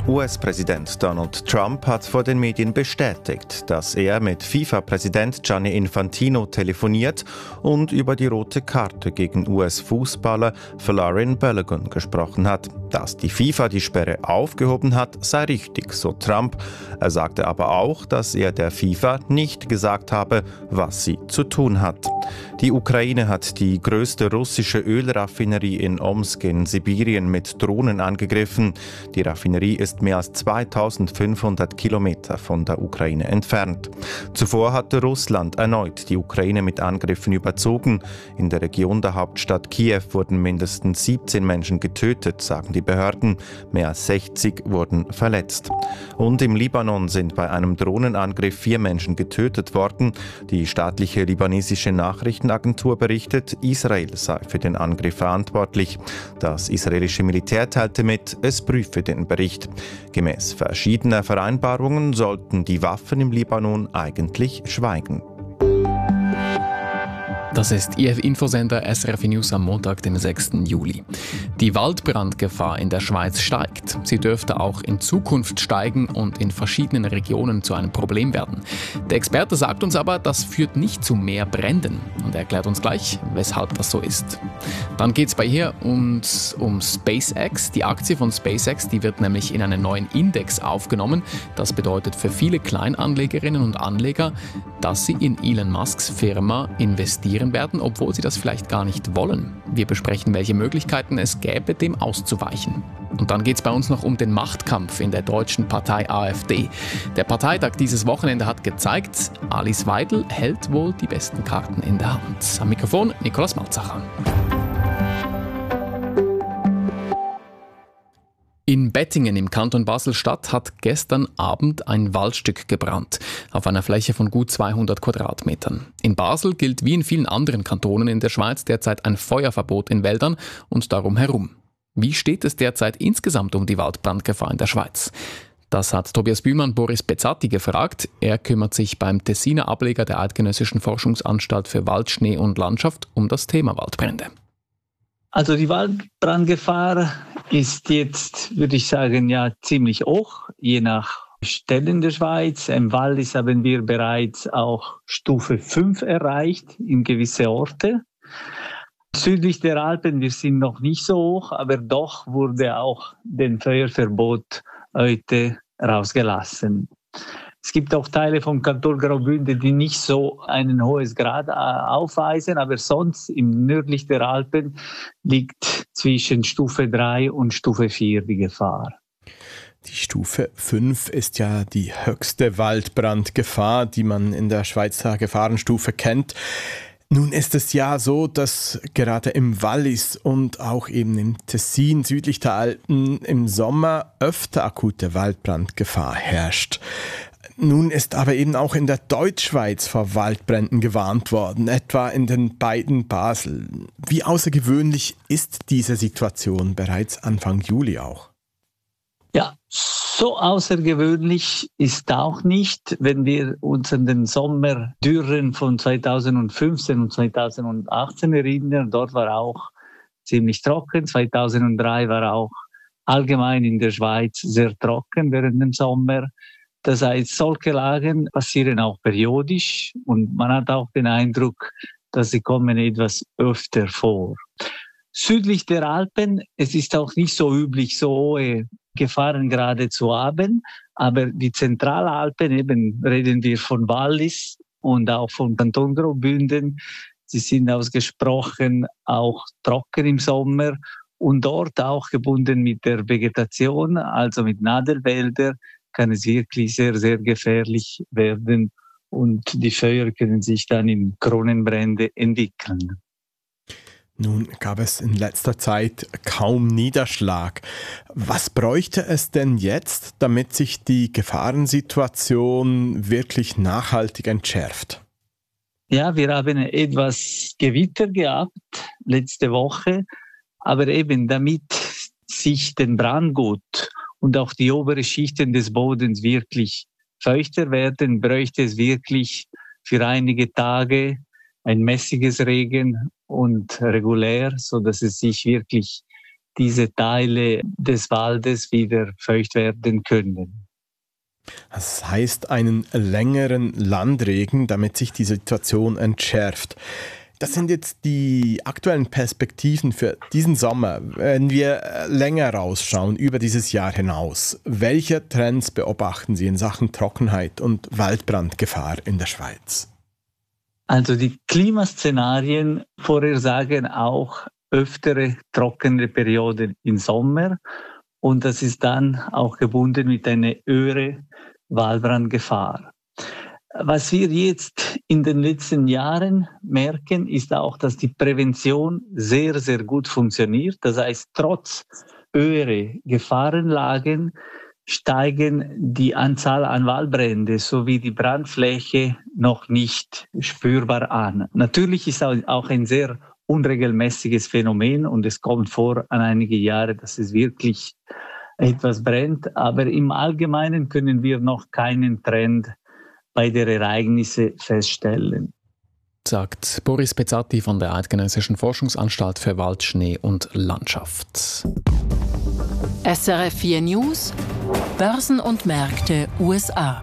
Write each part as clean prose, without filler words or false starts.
US-Präsident Donald Trump hat vor den Medien bestätigt, dass er mit FIFA-Präsident Gianni Infantino telefoniert und über die rote Karte gegen US-Fußballer Folarin Balogun gesprochen hat. Dass die FIFA die Sperre aufgehoben hat, sei richtig, so Trump. Er sagte aber auch, dass er der FIFA nicht gesagt habe, was sie zu tun hat. Die Ukraine hat die größte russische Ölraffinerie in Omsk in Sibirien mit Drohnen angegriffen. Die Raffinerie ist mehr als 2500 Kilometer von der Ukraine entfernt. Zuvor hatte Russland erneut die Ukraine mit Angriffen überzogen. In der Region der Hauptstadt Kiew wurden mindestens 17 Menschen getötet, sagen die Behörden. Mehr als 60 wurden verletzt. Und im Libanon sind bei einem Drohnenangriff 4 Menschen getötet worden. Die staatliche libanesische Nachrichtenagentur berichtet, Israel sei für den Angriff verantwortlich. Das israelische Militär teilte mit, es prüfe den Bericht. Gemäß verschiedener Vereinbarungen sollten die Waffen im Libanon eigentlich schweigen. Das ist Ihr Infosender SRF News am Montag, dem 6. Juli. Die Waldbrandgefahr in der Schweiz steigt. Sie dürfte auch in Zukunft steigen und in verschiedenen Regionen zu einem Problem werden. Der Experte sagt uns aber, das führt nicht zu mehr Bränden. Und er erklärt uns gleich, weshalb das so ist. Dann geht es bei ihr um SpaceX. Die Aktie von SpaceX, die wird nämlich in einen neuen Index aufgenommen. Das bedeutet für viele Kleinanlegerinnen und Anleger, dass sie in Elon Musks Firma investieren werden, obwohl sie das vielleicht gar nicht wollen. Wir besprechen, welche Möglichkeiten es gäbe, dem auszuweichen. Und dann geht es bei uns noch um den Machtkampf in der deutschen Partei AfD. Der Parteitag dieses Wochenende hat gezeigt, Alice Weidel hält wohl die besten Karten in der Hand. Am Mikrofon Nikolaus Malzacher. In Bettingen im Kanton Basel-Stadt hat gestern Abend ein Waldstück gebrannt, auf einer Fläche von gut 200 Quadratmetern. In Basel gilt wie in vielen anderen Kantonen in der Schweiz derzeit ein Feuerverbot in Wäldern und darum herum. Wie steht es derzeit insgesamt um die Waldbrandgefahr in der Schweiz? Das hat Tobias Bühlmann Boris Bezzatti gefragt. Er kümmert sich beim Tessiner Ableger der Eidgenössischen Forschungsanstalt für Wald, Schnee und Landschaft um das Thema Waldbrände. Also die Waldbrandgefahr ist jetzt, würde ich sagen, ja ziemlich hoch, je nach Stellen der Schweiz. Im Wallis haben wir bereits auch Stufe 5 erreicht in gewisse Orte. Südlich der Alpen, wir sind noch nicht so hoch, aber doch wurde auch den Feuerverbot heute rausgelassen. Es gibt auch Teile vom Kanton Graubünden, die nicht so ein hohes Grad aufweisen, aber sonst im nördlich der Alpen liegt zwischen Stufe 3 und Stufe 4 die Gefahr. Die Stufe 5 ist ja die höchste Waldbrandgefahr, die man in der Schweizer Gefahrenstufe kennt. Nun ist es ja so, dass gerade im Wallis und auch eben im Tessin südlich der Alpen im Sommer öfter akute Waldbrandgefahr herrscht. Nun ist aber eben auch in der Deutschschweiz vor Waldbränden gewarnt worden, etwa in den beiden Basel. Wie außergewöhnlich ist diese Situation bereits Anfang Juli auch? Ja, so außergewöhnlich ist auch nicht, wenn wir uns an den Sommerdürren von 2015 und 2018 erinnern. Dort war auch ziemlich trocken. 2003 war auch allgemein in der Schweiz sehr trocken während dem Sommer. Das heißt, solche Lagen passieren auch periodisch und man hat auch den Eindruck, dass sie kommen etwas öfter vor. Südlich der Alpen, es ist auch nicht so üblich, so hohe Gefahrengrade zu haben, aber die Zentralalpen, eben reden wir von Wallis und auch von Kanton Graubünden, sie sind ausgesprochen auch trocken im Sommer und dort auch gebunden mit der Vegetation, also mit Nadelwälder, kann es wirklich sehr, sehr gefährlich werden und die Feuer können sich dann in Kronenbrände entwickeln. Nun gab es in letzter Zeit kaum Niederschlag. Was bräuchte es denn jetzt, damit sich die Gefahrensituation wirklich nachhaltig entschärft? Ja, wir haben etwas Gewitter gehabt letzte Woche, aber eben damit sich den Brandgut und auch die oberen Schichten des Bodens wirklich feuchter werden, bräuchte es wirklich für einige Tage ein mäßiges Regen und regulär, so dass es sich wirklich diese Teile des Waldes wieder feucht werden können. Das heißt einen längeren Landregen, damit sich die Situation entschärft. Das sind jetzt die aktuellen Perspektiven für diesen Sommer. Wenn wir länger rausschauen, über dieses Jahr hinaus, welche Trends beobachten Sie in Sachen Trockenheit und Waldbrandgefahr in der Schweiz? Also die Klimaszenarien vorhersagen auch öftere trockene Perioden im Sommer. Und das ist dann auch gebunden mit einer höheren Waldbrandgefahr. Was wir jetzt in den letzten Jahren merken, ist auch, dass die Prävention sehr, sehr gut funktioniert. Das heißt, trotz höherer Gefahrenlagen steigen die Anzahl an Waldbrände sowie die Brandfläche noch nicht spürbar an. Natürlich ist auch ein sehr unregelmäßiges Phänomen und es kommt vor an einige Jahre, dass es wirklich etwas brennt. Aber im Allgemeinen können wir noch keinen Trend bei den Ereignissen feststellen. Sagt Boris Pezzati von der Eidgenössischen Forschungsanstalt für Wald, Schnee und Landschaft. SRF 4 News, Börsen und Märkte USA.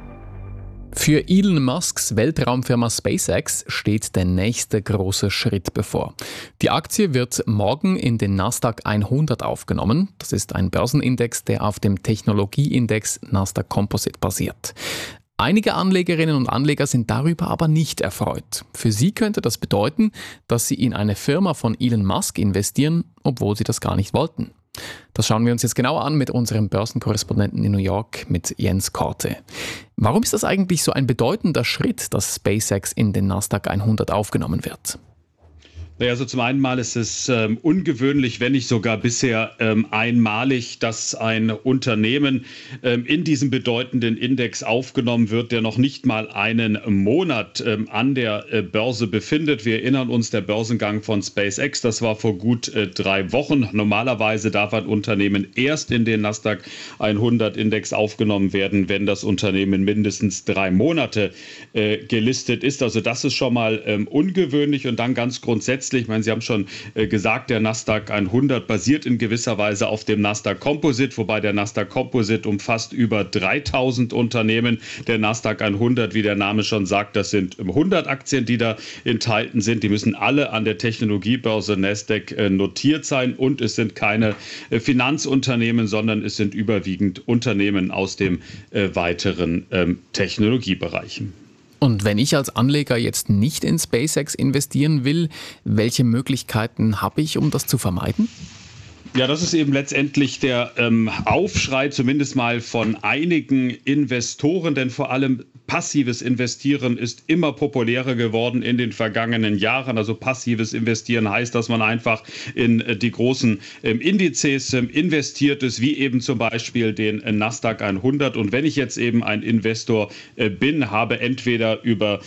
Für Elon Musks Weltraumfirma SpaceX steht der nächste große Schritt bevor. Die Aktie wird morgen in den Nasdaq 100 aufgenommen. Das ist ein Börsenindex, der auf dem Technologieindex Nasdaq Composite basiert. Einige Anlegerinnen und Anleger sind darüber aber nicht erfreut. Für sie könnte das bedeuten, dass sie in eine Firma von Elon Musk investieren, obwohl sie das gar nicht wollten. Das schauen wir uns jetzt genauer an mit unserem Börsenkorrespondenten in New York, mit Jens Korte. Warum ist das eigentlich so ein bedeutender Schritt, dass SpaceX in den Nasdaq 100 aufgenommen wird? Naja, also zum einen mal ist es ungewöhnlich, wenn nicht sogar bisher einmalig, dass ein Unternehmen in diesem bedeutenden Index aufgenommen wird, der noch nicht mal einen Monat an der Börse befindet. Wir erinnern uns, der Börsengang von SpaceX, das war vor gut 3 Wochen. Normalerweise darf ein Unternehmen erst in den Nasdaq 100 Index aufgenommen werden, wenn das Unternehmen mindestens 3 Monate gelistet ist. Also das ist schon mal ungewöhnlich und dann ganz grundsätzlich. Ich meine, Sie haben schon gesagt, der Nasdaq 100 basiert in gewisser Weise auf dem Nasdaq Composite, wobei der Nasdaq Composite umfasst über 3000 Unternehmen. Der Nasdaq 100, wie der Name schon sagt, das sind 100 Aktien, die da enthalten sind. Die müssen alle an der Technologiebörse Nasdaq notiert sein und es sind keine Finanzunternehmen, sondern es sind überwiegend Unternehmen aus dem weiteren Technologiebereichen. Und wenn ich als Anleger jetzt nicht in SpaceX investieren will, welche Möglichkeiten habe ich, um das zu vermeiden? Ja, das ist eben letztendlich der Aufschrei, zumindest mal von einigen Investoren, denn vor allem passives Investieren ist immer populärer geworden in den vergangenen Jahren. Also passives Investieren heißt, dass man einfach in die großen Indizes investiert ist, wie eben zum Beispiel den Nasdaq 100. Und wenn ich jetzt eben ein Investor bin, habe entweder über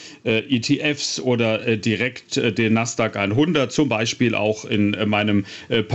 ETFs oder direkt den Nasdaq 100, zum Beispiel auch in meinem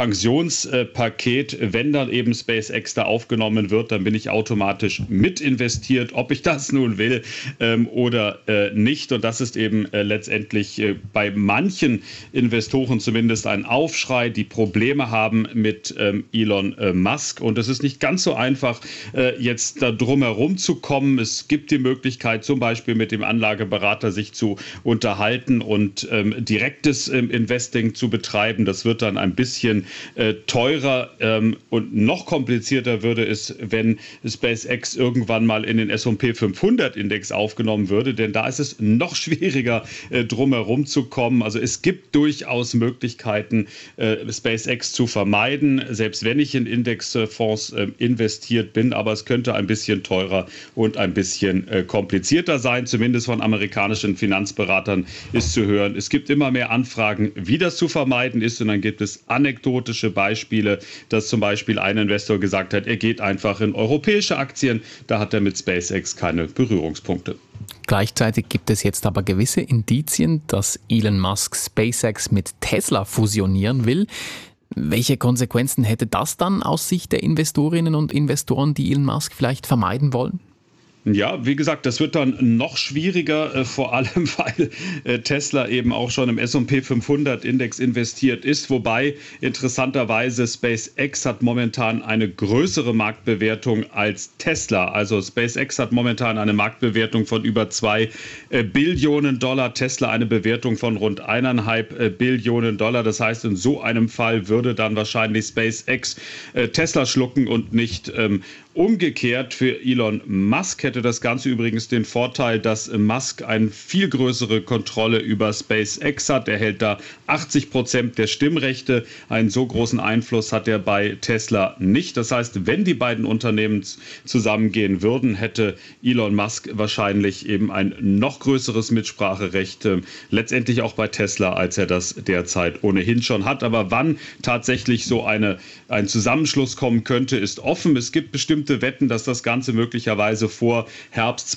Pensionspaket, wenn dann eben SpaceX da aufgenommen wird, dann bin ich automatisch mit investiert, ob ich das nun will oder nicht. Und das ist eben letztendlich bei manchen Investoren zumindest ein Aufschrei, die Probleme haben mit Elon Musk. Und es ist nicht ganz so einfach, jetzt da drum herum zu kommen. Es gibt die Möglichkeit, zum Beispiel mit dem Anlageberater sich zu unterhalten und direktes Investing zu betreiben. Das wird dann ein bisschen teurer und noch komplizierter würde es, wenn SpaceX irgendwann mal in den S&P 500 Index aufgenommen würde, denn da ist es noch schwieriger, drumherum zu kommen. Also es gibt durchaus Möglichkeiten, SpaceX zu vermeiden, selbst wenn ich in Indexfonds investiert bin, aber es könnte ein bisschen teurer und ein bisschen komplizierter sein. Zumindest von amerikanischen Finanzberatern ist zu hören, es gibt immer mehr Anfragen, wie das zu vermeiden ist, und dann gibt es anekdotische Beispiele, dass zum Beispiel ein Investor gesagt hat, er geht einfach in europäische Aktien, da hat er mit SpaceX keine Berührungspunkte. Gleichzeitig gibt es jetzt aber gewisse Indizien, dass Elon Musk SpaceX mit Tesla fusionieren will. Welche Konsequenzen hätte das dann aus Sicht der Investorinnen und Investoren, die Elon Musk vielleicht vermeiden wollen? Ja, wie gesagt, das wird dann noch schwieriger, vor allem weil Tesla eben auch schon im S&P 500 Index investiert ist, wobei interessanterweise SpaceX hat momentan eine größere Marktbewertung als Tesla. Also SpaceX hat momentan eine Marktbewertung von über 2 Billionen $, Tesla eine Bewertung von rund 1,5 Billionen $. Das heißt, in so einem Fall würde dann wahrscheinlich SpaceX Tesla schlucken und nicht umgekehrt. Für Elon Musk hätte das Ganze übrigens den Vorteil, dass Musk eine viel größere Kontrolle über SpaceX hat. Er hält da 80% der Stimmrechte. Einen so großen Einfluss hat er bei Tesla nicht. Das heißt, wenn die beiden Unternehmen zusammengehen würden, hätte Elon Musk wahrscheinlich eben ein noch größeres Mitspracherecht, letztendlich auch bei Tesla, als er das derzeit ohnehin schon hat. Aber wann tatsächlich so ein Zusammenschluss kommen könnte, ist offen. Es gibt bestimmte Wetten, dass das Ganze möglicherweise vor Herbst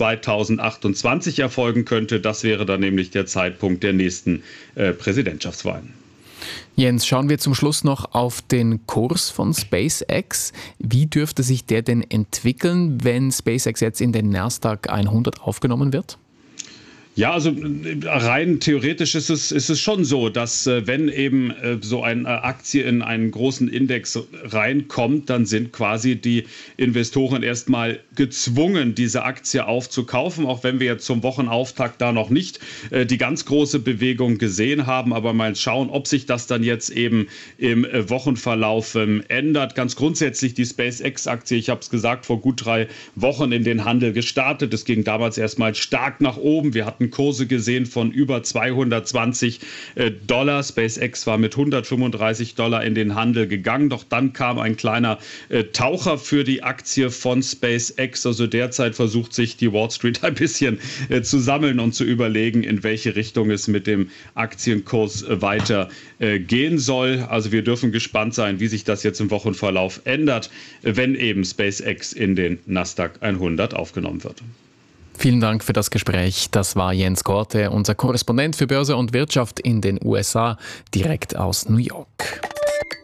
2028 erfolgen könnte. Das wäre dann nämlich der Zeitpunkt der nächsten Präsidentschaftswahlen. Jens, schauen wir zum Schluss noch auf den Kurs von SpaceX. Wie dürfte sich der denn entwickeln, wenn SpaceX jetzt in den Nasdaq 100 aufgenommen wird? Ja, also rein theoretisch ist es schon so, dass wenn eben so eine Aktie in einen großen Index reinkommt, dann sind quasi die Investoren erstmal gezwungen, diese Aktie aufzukaufen, auch wenn wir jetzt zum Wochenauftakt da noch nicht die ganz große Bewegung gesehen haben. Aber mal schauen, ob sich das dann jetzt eben im Wochenverlauf ändert. Ganz grundsätzlich die SpaceX-Aktie, ich habe es gesagt, vor gut 3 Wochen in den Handel gestartet. Es ging damals erstmal stark nach oben. Wir hatten Kurse gesehen von über 220 $. SpaceX war mit 135 $ in den Handel gegangen. Doch dann kam ein kleiner Taucher für die Aktie von SpaceX. Also derzeit versucht sich die Wall Street ein bisschen zu sammeln und zu überlegen, in welche Richtung es mit dem Aktienkurs weiter gehen soll. Also wir dürfen gespannt sein, wie sich das jetzt im Wochenverlauf ändert, wenn eben SpaceX in den Nasdaq 100 aufgenommen wird. Vielen Dank für das Gespräch. Das war Jens Korte, unser Korrespondent für Börse und Wirtschaft in den USA, direkt aus New York.